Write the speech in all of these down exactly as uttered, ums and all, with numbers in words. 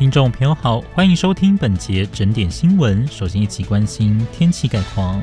听众朋友好，欢迎收听本节整点新闻。首先一起关心天气概况。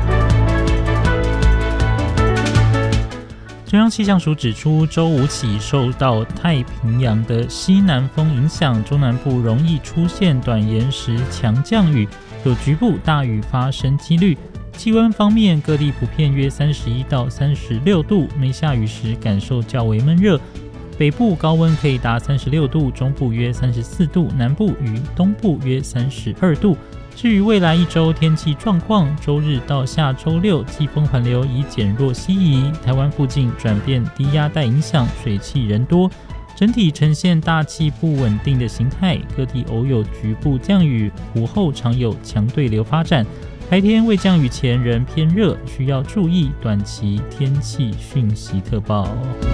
中央气象署指出，周五起受到太平洋的西南风影响，中南部容易出现短延时强降雨，有局部大雨发生几率。气温方面，各地普遍约三十一到三十六度，没下雨时感受较为闷热。北部高温可以达三十六度，中部约三十四度，南部与东部约三十二度。至于未来一周天气状况，周日到下周六，季风环流已减弱西移，台湾附近转变低压带影响，水汽人多，整体呈现大气不稳定的形态，各地偶有局部降雨，午后常有强对流发展。白天未降雨前仍偏热，需要注意短期天气讯息特报。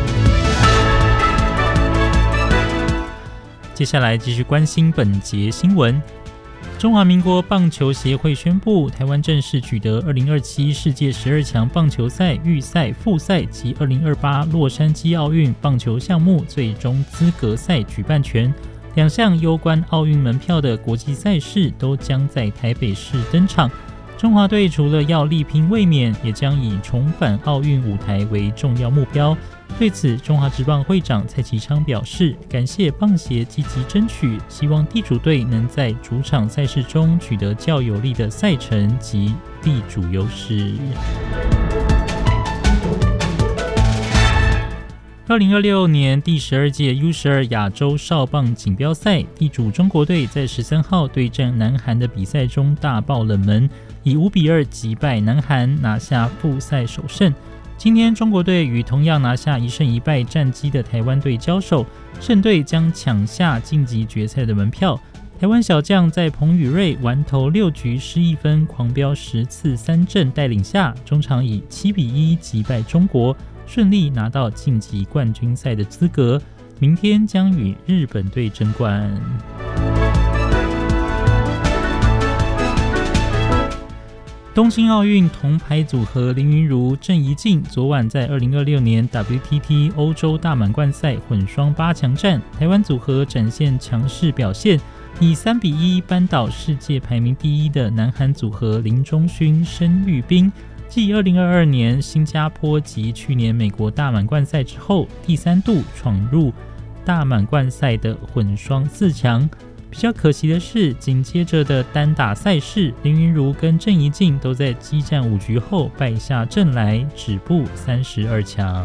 接下来继续关心本节新闻。中华民国棒球协会宣布，台湾正式取得二零二七世界十二强棒球赛预赛、复赛及二零二八洛杉矶奥运棒球项目最终资格赛举办权。两项攸关奥运门票的国际赛事都将在台北市登场。中华队除了要力拼卫冕，也将以重返奥运舞台为重要目标。对此，中华职棒会长蔡其昌表示，感谢棒协积极争取，希望地主队能在主场赛事中取得较有利的赛程及地主优势。二零二六年第十二届 U 十二 亚洲少棒锦标赛，地主中国队在十三号对战南韩的比赛中大爆冷门，以五比二击败南韩，拿下复赛首胜。今天中国队与同样拿下一胜一败战绩的台湾队交手，胜队将抢下晋级决赛的门票。台湾小将在彭宇睿完投六局失一分，狂飙十次三振带领下，中场以七比一击败中国，顺利拿到晋级冠军赛的资格。明天将与日本队争冠。东京奥运铜牌组合林昀儒、郑怡静昨晚在二零二六年 W T T 欧洲大满贯赛混双八强战，台湾组合展现强势表现，以三比一扳倒世界排名第一的南韩组合林钟勋、申玉彬，继二零二二年新加坡及去年美国大满贯赛之后，第三度闯入大满贯赛的混双四强。比较可惜的是，紧接着的单打赛事，林昀儒跟郑怡静都在激战五局后败下阵来，止步三十二强。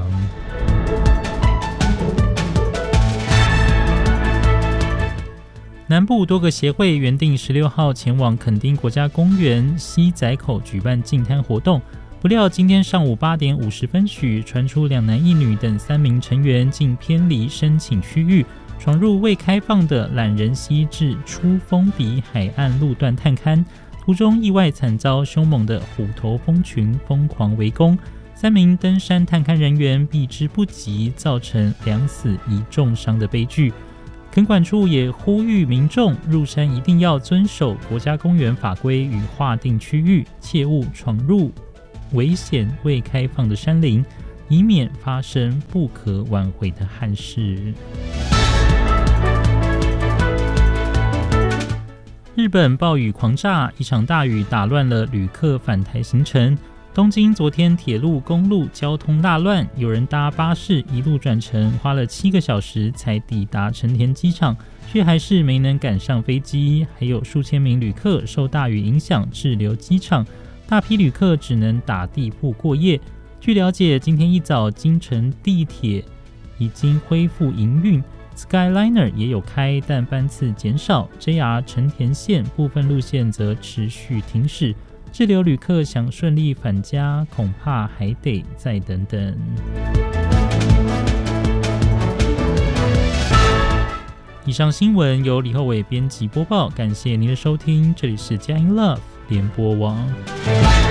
南部多个协会原定十六号前往垦丁国家公园西仔口举办净滩活动，不料今天上午八点五十分许，传出两男一女等三名成员竟偏离申请区域，闯入未开放的懒人溪至出风鼻海岸路段探勘，途中意外惨遭凶猛的虎头蜂群疯狂围攻，三名登山探勘人员避之不及，造成两死一重伤的悲剧。垦管处也呼吁民众入山一定要遵守国家公园法规与划定区域，切勿闯入危险未开放的山林，以免发生不可挽回的憾事。日本暴雨狂炸，一场大雨打乱了旅客返台行程。东京昨天铁路、公路交通大乱，有人搭巴士一路转乘，花了七个小时才抵达成田机场，却还是没能赶上飞机。还有数千名旅客受大雨影响滞留机场，大批旅客只能打地铺过夜。据了解，今天一早京成地铁已经恢复营运。Skyliner 也有开，但班次减少。J R 成田线部分路线则持续停驶，滞留旅客想顺利返家，恐怕还得再等等。以上新闻由李厚伟编辑播报，感谢您的收听，这里是佳音 Love 联播网。